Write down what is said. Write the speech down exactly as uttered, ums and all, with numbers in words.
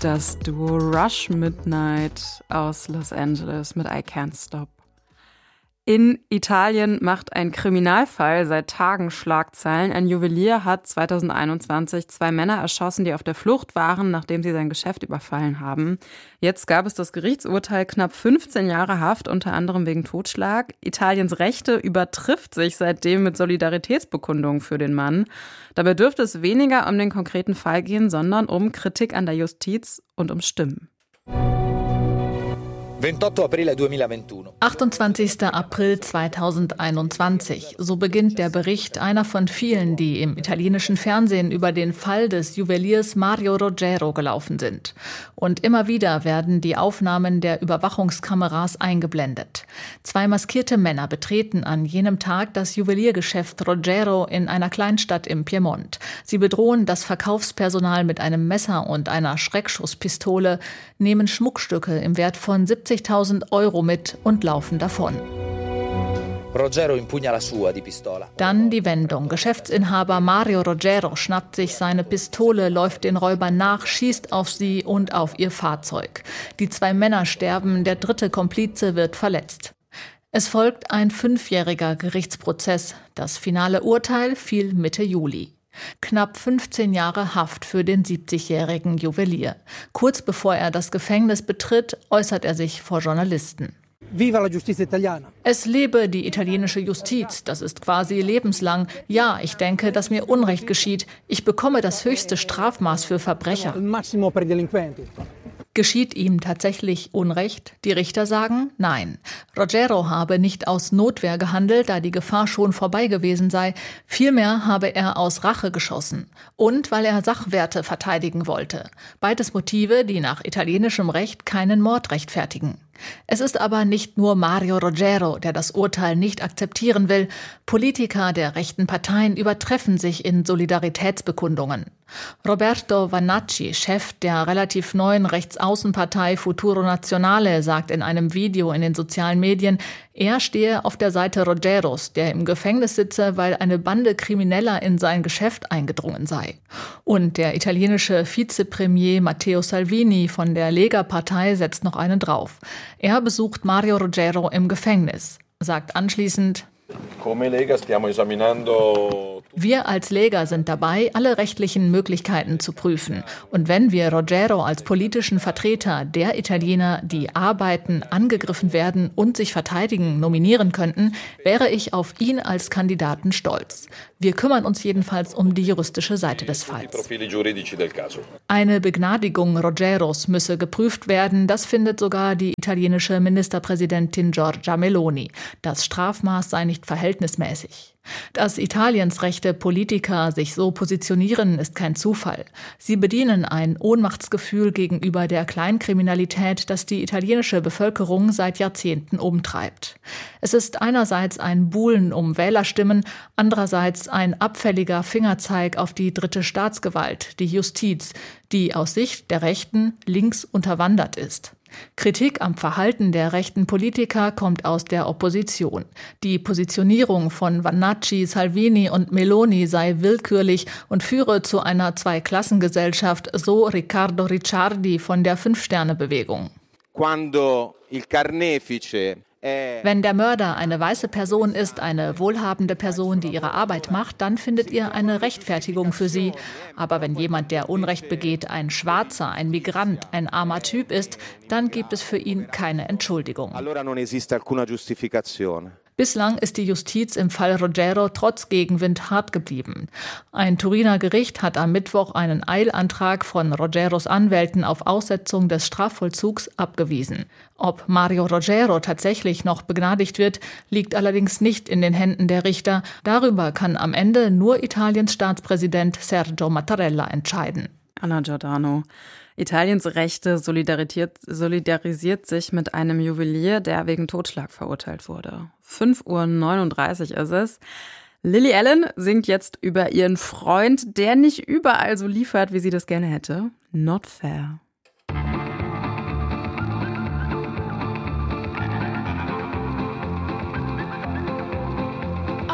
das Duo Rush Midnight aus Los Angeles mit I Can't Stop. In Italien macht ein Kriminalfall seit Tagen Schlagzeilen. Ein Juwelier hat zweitausendeinundzwanzig zwei Männer erschossen, die auf der Flucht waren, nachdem sie sein Geschäft überfallen haben. Jetzt gab es das Gerichtsurteil, knapp fünfzehn Jahre Haft, unter anderem wegen Totschlag. Italiens Rechte übertrifft sich seitdem mit Solidaritätsbekundungen für den Mann. Dabei dürfte es weniger um den konkreten Fall gehen, sondern um Kritik an der Justiz und um Stimmen. achtundzwanzigster April zweitausendeinundzwanzig. So beginnt der Bericht, einer von vielen, die im italienischen Fernsehen über den Fall des Juweliers Mario Roggero gelaufen sind. Und immer wieder werden die Aufnahmen der Überwachungskameras eingeblendet. Zwei maskierte Männer betreten an jenem Tag das Juweliergeschäft Roggero in einer Kleinstadt im Piemont. Sie bedrohen das Verkaufspersonal mit einem Messer und einer Schreckschusspistole, nehmen Schmuckstücke im Wert von siebzigtausend Euro mit und laufen davon. Dann die Wendung. Geschäftsinhaber Mario Roggero schnappt sich seine Pistole, läuft den Räubern nach, schießt auf sie und auf ihr Fahrzeug. Die zwei Männer sterben, der dritte Komplize wird verletzt. Es folgt ein fünfjähriger Gerichtsprozess. Das finale Urteil fiel Mitte Juli. Knapp fünfzehn Jahre Haft für den siebzigjährigen Juwelier. Kurz bevor er das Gefängnis betritt, äußert er sich vor Journalisten. Viva la giustizia italiana. Es lebe die italienische Justiz, das ist quasi lebenslang. Ja, ich denke, dass mir Unrecht geschieht. Ich bekomme das höchste Strafmaß für Verbrecher. Il massimo per i delinquenti. Geschieht ihm tatsächlich Unrecht? Die Richter sagen, nein. Roggero habe nicht aus Notwehr gehandelt, da die Gefahr schon vorbei gewesen sei. Vielmehr habe er aus Rache geschossen. Und weil er Sachwerte verteidigen wollte. Beides Motive, die nach italienischem Recht keinen Mord rechtfertigen. Es ist aber nicht nur Mario Roggero, der das Urteil nicht akzeptieren will. Politiker der rechten Parteien übertreffen sich in Solidaritätsbekundungen. Roberto Vannacci, Chef der relativ neuen Rechtsaußenpartei Futuro Nazionale, sagt in einem Video in den sozialen Medien, er stehe auf der Seite Roggeros, der im Gefängnis sitze, weil eine Bande Krimineller in sein Geschäft eingedrungen sei. Und der italienische Vizepremier Matteo Salvini von der Lega-Partei setzt noch einen drauf. Er besucht Mario Roggero im Gefängnis, sagt anschließend: Wir als Lega sind dabei, alle rechtlichen Möglichkeiten zu prüfen. Und wenn wir Roggero als politischen Vertreter der Italiener, die arbeiten, angegriffen werden und sich verteidigen, nominieren könnten, wäre ich auf ihn als Kandidaten stolz. Wir kümmern uns jedenfalls um die juristische Seite des Falls. Eine Begnadigung Roggeros müsse geprüft werden, das findet sogar die italienische Ministerpräsidentin Giorgia Meloni. Das Strafmaß sei nicht verhältnismäßig. Dass Italiens rechte Politiker sich so positionieren, ist kein Zufall. Sie bedienen ein Ohnmachtsgefühl gegenüber der Kleinkriminalität, das die italienische Bevölkerung seit Jahrzehnten umtreibt. Es ist einerseits ein Buhlen um Wählerstimmen, andererseits ein abfälliger Fingerzeig auf die dritte Staatsgewalt, die Justiz, die aus Sicht der Rechten links unterwandert ist. Kritik am Verhalten der rechten Politiker kommt aus der Opposition. Die Positionierung von Vannacci, Salvini und Meloni sei willkürlich und führe zu einer Zweiklassengesellschaft, so Riccardo Ricciardi von der Fünf-Sterne-Bewegung. Quando il carnefice Wenn der Mörder eine weiße Person ist, eine wohlhabende Person, die ihre Arbeit macht, dann findet ihr eine Rechtfertigung für sie. Aber wenn jemand, der Unrecht begeht, ein Schwarzer, ein Migrant, ein armer Typ ist, dann gibt es für ihn keine Entschuldigung. allora non esiste alcuna giustificazione. Bislang ist die Justiz im Fall Roggero trotz Gegenwind hart geblieben. Ein Turiner Gericht hat am Mittwoch einen Eilantrag von Roggeros Anwälten auf Aussetzung des Strafvollzugs abgewiesen. Ob Mario Roggero tatsächlich noch begnadigt wird, liegt allerdings nicht in den Händen der Richter. Darüber kann am Ende nur Italiens Staatspräsident Sergio Mattarella entscheiden. Anna Giordano. Italiens Rechte solidarisiert, solidarisiert sich mit einem Juwelier, der wegen Totschlag verurteilt wurde. fünf Uhr neununddreißig ist es. Lily Allen singt jetzt über ihren Freund, der nicht überall so liefert, wie sie das gerne hätte. Not fair.